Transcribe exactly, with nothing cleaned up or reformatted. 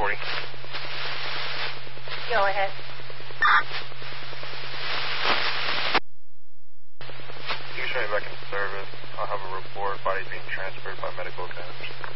forty. Go ahead. You can show me back in service. I'll have a report. Body's being transferred by medical examiners.